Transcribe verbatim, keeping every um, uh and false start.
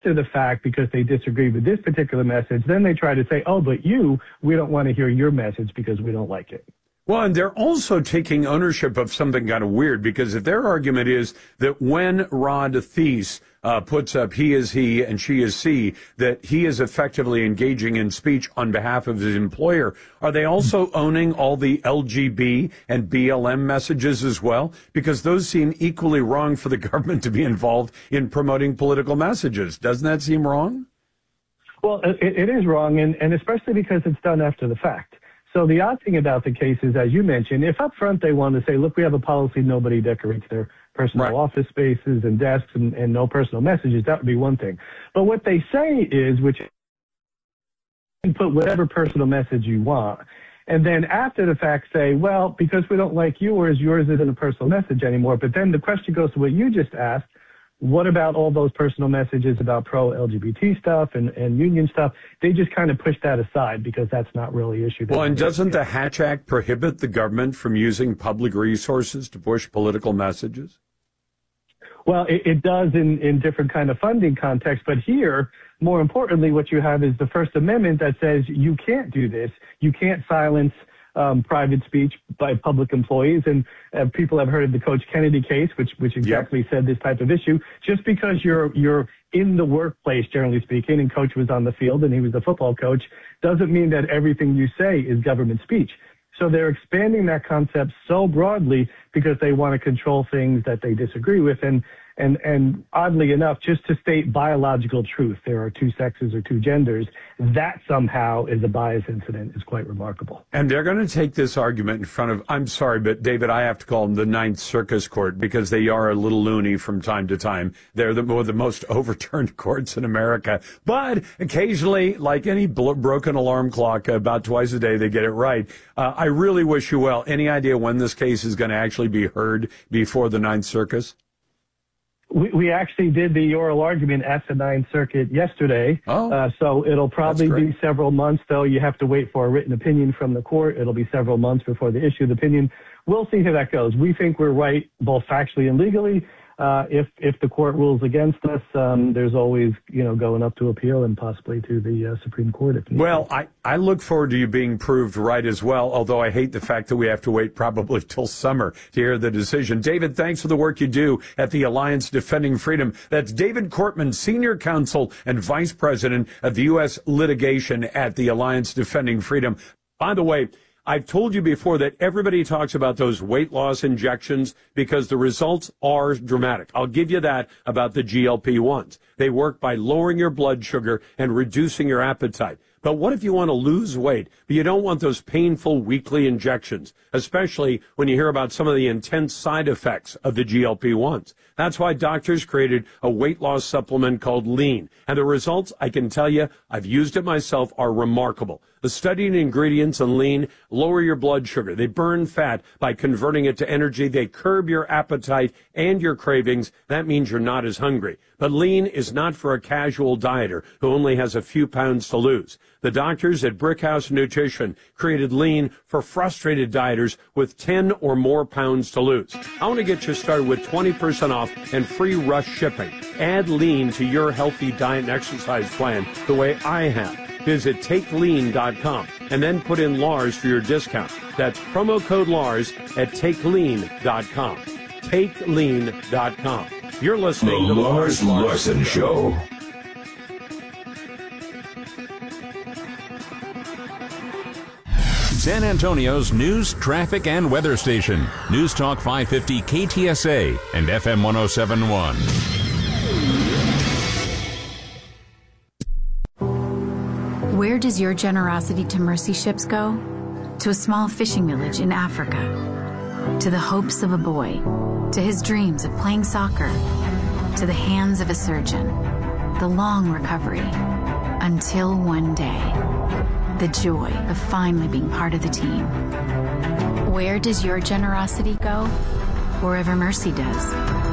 after the fact, because they disagree with this particular message, then they try to say, oh, but you, we don't want to hear your message because we don't like it. Well, and they're also taking ownership of something kind of weird, because if their argument is that when Rod Thies uh, puts up he is he and she is she, that he is effectively engaging in speech on behalf of his employer, are they also owning all the L G B and B L M messages as well? Because those seem equally wrong for the government to be involved in promoting political messages. Doesn't that seem wrong? Well, it, it is wrong, and, and especially because it's done after the fact. So the odd thing about the case is, as you mentioned, if up front they want to say, look, we have a policy, nobody decorates their personal right. office spaces and desks and, and no personal messages, that would be one thing. But what they say is, which you can put whatever personal message you want, and then after the fact say, well, because we don't like yours, yours isn't a personal message anymore. But then the question goes to what you just asked. What about all those personal messages about pro-L G B T stuff and, and union stuff? They just kind of push that aside because that's not really an issue. Well, and doesn't the Hatch Act prohibit the government from using public resources to push political messages? Well, it, it does in, in different kind of funding contexts. But here, more importantly, what you have is the First Amendment that says you can't do this. You can't silence Um, private speech by public employees. And uh, people have heard of the Coach Kennedy case, which which exactly yep. said this type of issue. Just because you're you're in the workplace, generally speaking, and Coach was on the field and he was the football coach, doesn't mean that everything you say is government speech. So they're expanding that concept so broadly because they want to control things that they disagree with. And And, and oddly enough, just to state biological truth, there are two sexes or two genders, that somehow is a bias incident is quite remarkable. And they're going to take this argument in front of, I'm sorry, but David, I have to call them the Ninth Circus Court because they are a little loony from time to time. They're the, one of the most overturned courts in America. But occasionally, like any blo- broken alarm clock, about twice a day, they get it right. Uh, I really wish you well. Any idea when this case is going to actually be heard before the Ninth Circus? We, we actually did the oral argument at the Ninth Circuit yesterday. Oh, uh, so it'll probably be several months, though. You have to wait for a written opinion from the court. It'll be several months before they issue the opinion. We'll see how that goes. We think we're right, both factually and legally. Uh, if if the court rules against us, um, there's always, you know, going up to appeal and possibly to the uh, Supreme Court. If well, I, I look forward to you being proved right as well, although I hate the fact that we have to wait probably till summer to hear the decision. David, thanks for the work you do at the Alliance Defending Freedom. That's David Cortman, Senior Counsel and Vice President of the U S Litigation at the Alliance Defending Freedom. By the way, I've told you before that everybody talks about those weight loss injections because the results are dramatic. I'll give you that about the G L P ones. They work by lowering your blood sugar and reducing your appetite. But what if you want to lose weight, but you don't want those painful weekly injections, especially when you hear about some of the intense side effects of the G L P ones? That's why doctors created a weight loss supplement called Lean. And the results, I can tell you, I've used it myself, are remarkable. The studied ingredients in Lean lower your blood sugar. They burn fat by converting it to energy. They curb your appetite and your cravings. That means you're not as hungry. But Lean is not for a casual dieter who only has a few pounds to lose. The doctors at Brickhouse Nutrition created Lean for frustrated dieters with ten or more pounds to lose. I want to get you started with twenty percent off and free rush shipping. Add Lean to your healthy diet and exercise plan the way I have. Visit take lean dot com and then put in Lars for your discount. That's promo code Lars at take lean dot com. take lean dot com. You're listening the to the Lars Larson Show. San Antonio's news, traffic, and weather station. News Talk five fifty K T S A and F M one oh seven point one. Where does your generosity to mercy ships go? To a small fishing village in Africa. To the hopes of a boy. To his dreams of playing soccer. To the hands of a surgeon. The long recovery. Until one day. The joy of finally being part of the team. Where does your generosity go? Wherever mercy does.